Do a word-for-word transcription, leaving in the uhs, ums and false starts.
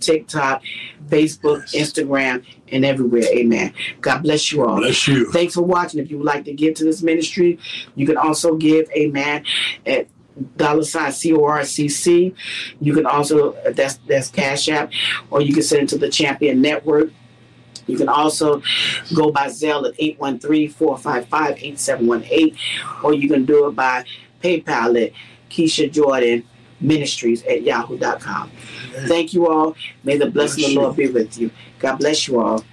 TikTok, Facebook, Yes. Instagram, and everywhere. Amen. God bless you all. Bless you. Thanks for watching. If you would like to give to this ministry, you can also give, amen, at dollar sign C O R C C. You can also, that's that's Cash App, or you can send it to the Champion Network. You can also go by Zelle at eight one three, four five five, eight seven one eight, or you can do it by PayPal at Keisha Jordan Ministries at yahoo dot com. Thank you all. May the blessing of the Lord be with you. God bless you all.